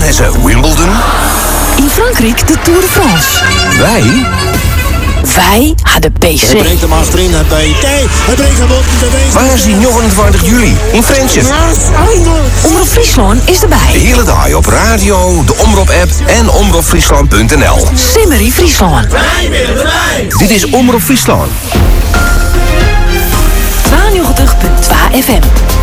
hebben ze Wimbledon. In Frankrijk de Tour de France. Wij hadden PC. Hij brengt hem achterin bij Tij. Hij brengt hem op de wees. Waar is die 29 juli? In Friendship. Omroep Friesland is erbij. De hele dag op radio, de Omroep-app en omroepfriesland.nl. Simmerie Friesland. Wij willen erbij. Dit is Omroep Friesland. 92.2 FM.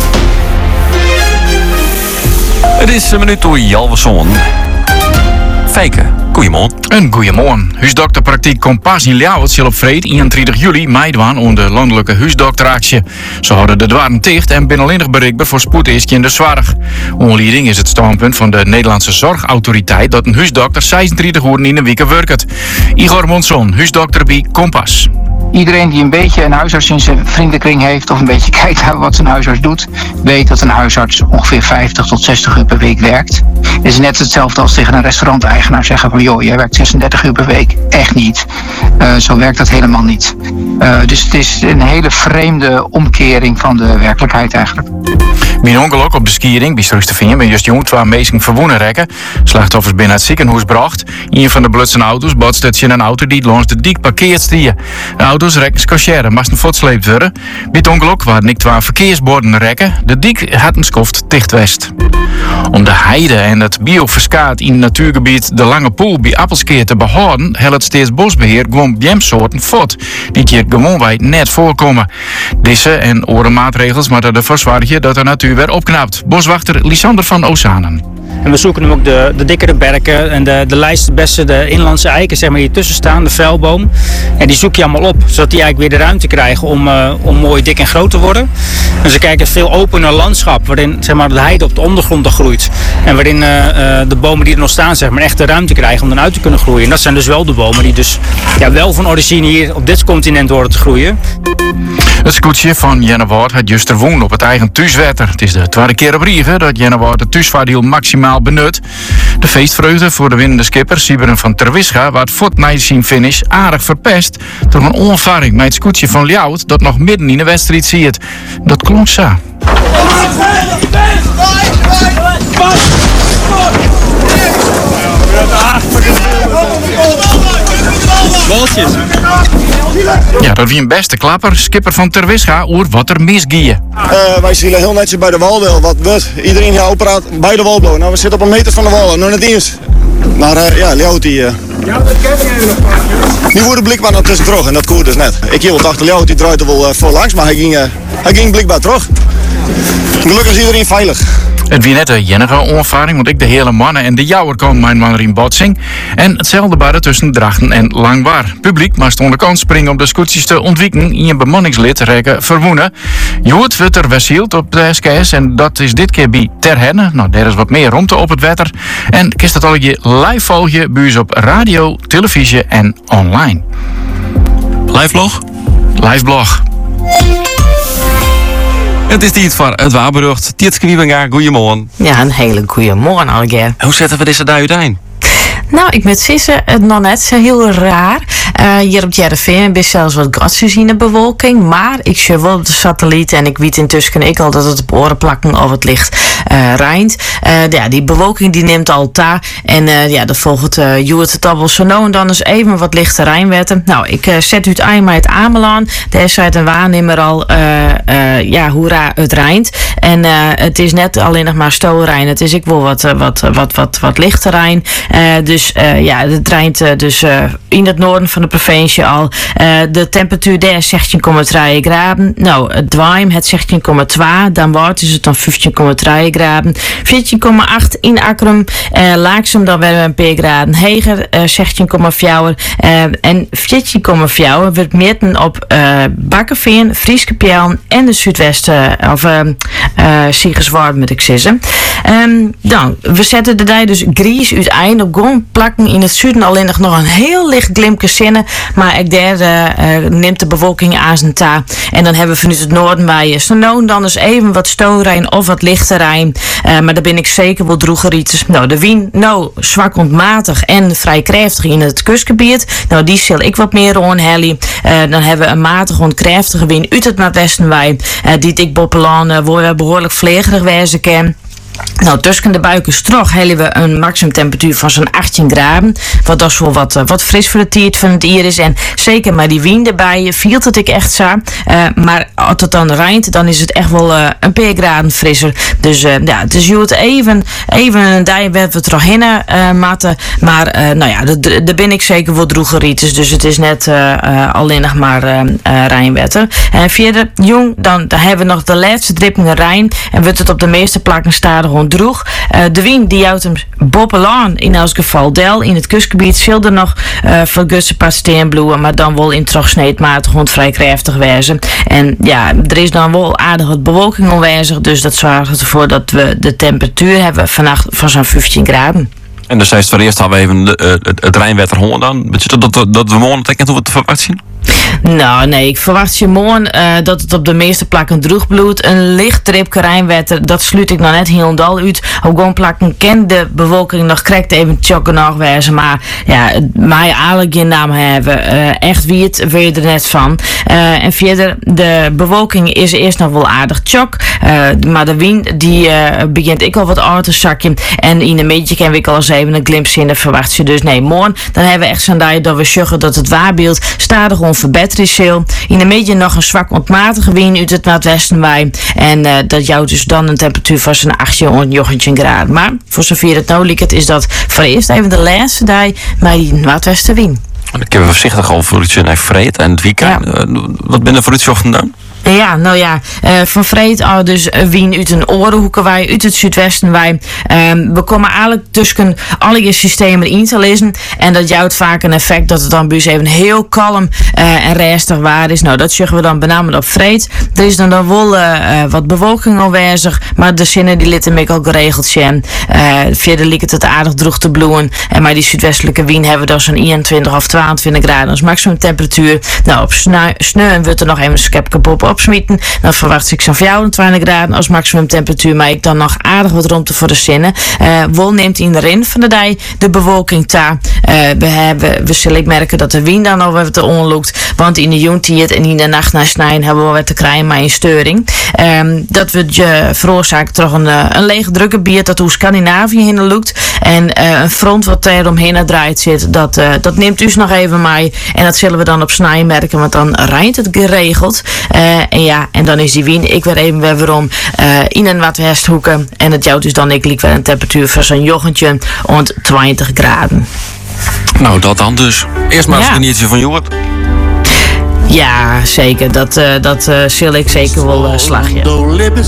Het is een minuut door Jalverson. Fijke, goeiemorgen. Een goeiemorgen. Huisdokterpraktijk Kompas in Ljouwert zal op vreed 31 juli meedoen onder de landelijke huisdokteractie. Ze houden de dwaren dicht en zijn alleen nog bereikbaar voor spoedeisje in de zorg. Onleiding is het standpunt van de Nederlandse Zorgautoriteit dat een huisdokter 36 uur in de week werkt. Igor Monson, huisdokter bij Kompas. Iedereen die een beetje een huisarts in zijn vriendenkring heeft of een beetje kijkt naar wat zijn huisarts doet, weet dat een huisarts ongeveer 50 tot 60 uur per week werkt. Het is net hetzelfde als tegen een restauranteigenaar zeggen van joh, jij werkt 36 uur per week. Echt niet. Zo werkt dat helemaal niet. Dus het is een hele vreemde omkering van de werkelijkheid eigenlijk. Bij een ongeluk op de skiering bij Struistervingen ben juist jong 2 mensen verwonnen rekken. Slachtoffers binnen het ziekenhuis bracht. Een van de bloedste auto's botst in een auto die langs de dik parkeert stien. De auto's rekken scocheren, moesten voortsleept worden. Bij het ongeluk waren niet 2 verkeersborden rekken. De dik had een skoft dichtwest. Om de heide en het bioverskaat in het natuurgebied de Lange Poel bij Appelskeer te behouden, helpt het steeds bosbeheer gewoon bjemsoorten fort, die hier gewoonweg net voorkomen. Deze en andere maatregels moeten ervoor zorgen dat de natuur weer opknapt. Boswachter Lisander van Ozanen. En we zoeken hem ook de dikkere berken en de lijstbessen, de inlandse eiken zeg maar, die tussen staan, de vuilboom. En die zoek je allemaal op, zodat die eigenlijk weer de ruimte krijgen om mooi dik en groot te worden. En ze kijken veel opener landschap, waarin zeg maar, de heide op de ondergrond groeit. En waarin de bomen die er nog staan zeg maar, echt de ruimte krijgen om dan uit te kunnen groeien. En dat zijn dus wel de bomen die dus wel van origine hier op dit continent horen te groeien. Het scootje van Jennewaard had juist er woon op het eigen thuiswetter. Het is de tweede keer op rieven dat Jennewaard het thuisvaardiel maximaal benut. De feestvreugde voor de winnende skipper Sieberen van Terwisga werd voort na zijn finish aardig verpest door een onervaring met het scootje van Ljouwert dat nog midden in de wedstrijd ziet. Dat klonk zo. Ja, dat wie een beste klapper, skipper van Terwisga, oer wat er misgieën. Wij zitten heel netjes bij de wal. Wat wordt iedereen hier operaat bij de walbouw. Nou, we zitten op een meter van de wal, nog net eens. Maar Ljouwert die... Ja, dat ken ik even nog. Die wordt blikbaar naar tussen terug en dat koert dus net. Ik hield achter Ljouwert, die draait er wel voorlangs, maar hij ging blikbaar terug. Gelukkig is iedereen veilig. Het wie net een jennige onervaring, want ik de hele mannen en de jouwer komen mijn man in botsing. En hetzelfde bij tussen Drachten en Langwaar. Publiek maar stond de kans springen om de scootjes te ontwijken in een bemanningslid rekken verwoenen. Joet wordt er wesield op de SKS en dat is dit keer bij Terhenne. Nou, daar is wat meer ruimte op het wetter. En kist het al je live volgen bij ons op radio, televisie en online. Live blog? Live blog. Het is tijd voor het waarbericht. Tjitske Wiebenga, goeiemorgen. Ja, een hele goede morgen alweer. Hoe zetten we deze daar uiteen? Nou, ik met Sisse het nog net zo heel raar. Hier op Jereveen is zelfs wat gatsjes in de bewolking. Maar ik zie wel op de satelliet en ik weet intussen ik al dat het op oren plakken of het licht rijnt. Die bewolking die neemt al ta. En de volgende Joert het al wel zo nou en dan eens even wat lichte rijnwetten. Nou, ik zet u het eind met het Amelaan. Daar zei een waarnemer al hoera, het rijnt. En het is net alleen nog maar stoelrijn. Het is ik wel wat lichte rijn. Het rijnt in het noorden van de provincie al. De temperatuur daar is 16,3 graden. Nou, het Dwaim het 16,2. Dan wordt is het dan 15,3 graden. 14,8 in Akrum. Laaksum dan weer een paar graden hoger. 16,4. En 14,4 wordt meten op Bakkenveen, Frieske Pjellen en de Zuidwesten of Siegerswaard moet ik zeggen. Dan, we zetten de dij dus gries uiteindelijk op grond plakken in het zuiden alleen nog een heel licht glimpje zinnen, maar ik daar neemt de bewolking aan zijn ta. En dan hebben we vanuit het noorden bij Snow dan eens even wat stoelrijn of wat lichte rijn. Maar daar ben ik zeker wel droegerieters. Nou, de wind, zwak ontmatig en vrij krachtig in het kustgebied. Nou, die zal ik wat meer onhelly. Dan hebben we een matig ontkrachtige wind uit het noordwesten wij. Die dik boppelaan waar we behoorlijk vlegerig wezen kan. Nou, tussen de buikenstroch hebben we een maximumtemperatuur van zo'n 18 graden. Wat dat wel wat fris voor de tiert van het hier is. En zeker maar die wind erbij viel het ik echt zo. Maar als het dan regent, dan is het echt wel een paar graden frisser. Dus ja, het is even een dag werd we er heen matten. Maar nou ja, daar ben ik zeker wel droegerieters. Dus het is net alleen nog maar Rijnwetter. En verder, jong, dan hebben we nog de laatste drippingen Rijn. En wordt het op de meeste plakken staan gewoon droeg. De wind die houdt hem boppelaan in elk geval del. In het kustgebied zullen er nog voor gutse paar steenbloeien, maar dan wel in terugsneedmaat gewoon vrij krachtig wezen. En ja, er is dan wel aardig wat bewolking aanwezig, dus dat zorgt ervoor dat we de temperatuur hebben vannacht van zo'n 15 graden. En dus voor eerst hadden we even het Rijnwetter horen dan. Betekent dat we morgen tekenen hoe we het verwacht zien? Nou, nee, ik verwacht je morgen dat het op de meeste plakken droeg bloedt. Een licht dripje Rijnwetter, dat sluit ik nou net helemaal uit. Op gewoon plakken kan de bewolking nog correct even tjokken nog wezen. Maar ja, mij eigenlijk geen naam hebben. Echt wie het wil je er net van. En verder, de bewolking is eerst nog wel aardig tjok. Maar de wind, die begint ik al wat aan te zakken. En in een beetje kan ik al eens even een glimp zien, verwacht je. Dus nee, morgen, dan hebben we echt zo'n dag dat we zeggen dat het waarbeeld stadig verbeterd is. In de middag nog een zwak ontmatige wind uit het noordwesten wij. En dat jouwt dus dan een temperatuur van zo'n 18 graden. Maar voor zover het nou lijkt, is dat voor eerst even de laatste dag met die noordwestenwind. Dan kunnen we voorzichtig al voor iets naar Vreed en het weekend. Ja. Wat ben je voor iets ochtend dan? Ja, nou ja, van Vreed al dus wien uit een orenhoeken wij, uit het zuidwesten wij. We komen eigenlijk tussen alle je systemen in te lezen. En dat jouwt vaak een effect dat het dan bij even heel kalm en rustig waar is. Nou, dat zeggen we dan benamelijk op Vreed. Er is dan wel wat bewolking aanwezig, maar de zinnen die litten me al geregeld zijn. Verder lijkt het aardig droeg te bloeien. En maar die zuidwestelijke wind hebben we dan zo'n 21 of 22 graden als maximum temperatuur. Nou, op sneu wordt er nog even een schepkepop opsmieten. Dan verwacht ik zo'n 24 graden als maximum temperatuur. Maar ik dan nog aardig wat ruimte voor de zinnen. Wol neemt in de rin van de dag de bewolking ta. We zullen merken dat de wind dan al wat onlukt. Want in de jontijd en in de nacht naar snijden hebben we wat te krijgen met een steuring. Dat we veroorzaakt toch een lege drukgebied dat hoe Scandinavië heen lukt. En een front wat eromheen draait zit, dat neemt dus nog even mee. En dat zullen we dan op snij merken, want dan rijdt het geregeld. En dan is die wind ik weer even waarom in een wat westhoeken. En het jouwt dus dan ik liep weer een temperatuur van zo'n jochentje rond 20 graden. Nou, dat dan dus. Eerst maar eens een niertje van Joert. Ja, zeker. Dat zal ik zeker wel slagje.